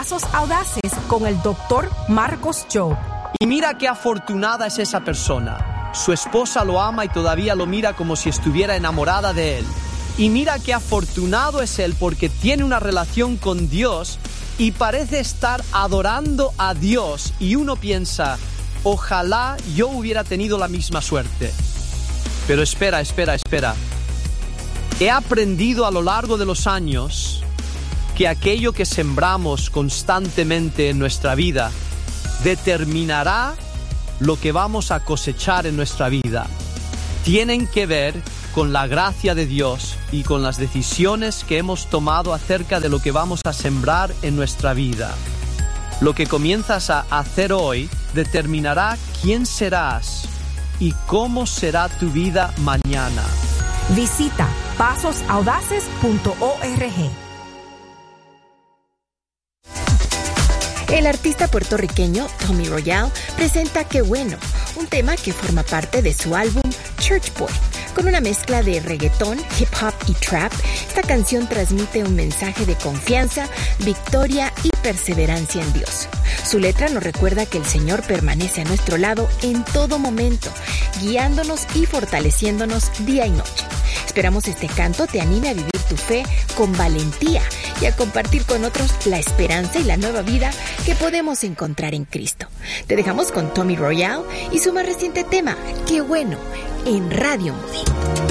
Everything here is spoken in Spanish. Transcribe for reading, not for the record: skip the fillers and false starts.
Pasos Audaces con el Dr. Marcos Job. Y mira qué afortunada es esa persona. Su esposa lo ama y todavía lo mira como si estuviera enamorada de él. Y mira qué afortunado es él porque tiene una relación con Dios y parece estar adorando a Dios. Y uno piensa, ojalá yo hubiera tenido la misma suerte. Pero espera. He aprendido a lo largo de los años que aquello que sembramos constantemente en nuestra vida determinará lo que vamos a cosechar en nuestra vida. Tienen que ver con la gracia de Dios y con las decisiones que hemos tomado acerca de lo que vamos a sembrar en nuestra vida. Lo que comienzas a hacer hoy determinará quién serás y cómo será tu vida mañana. Visita pasosaudaces.org. El artista puertorriqueño Tommy Royale presenta Qué Bueno, un tema que forma parte de su álbum Church Boy. Con una mezcla de reggaetón, hip hop y trap, esta canción transmite un mensaje de confianza, victoria y perseverancia en Dios. Su letra nos recuerda que el Señor permanece a nuestro lado en todo momento, guiándonos y fortaleciéndonos día y noche. Esperamos este canto te anime a vivir tu fe con valentía y a compartir con otros la esperanza y la nueva vida que podemos encontrar en Cristo. Te dejamos con Tommy Royale y su más reciente tema, Qué Bueno, en Radio Moody.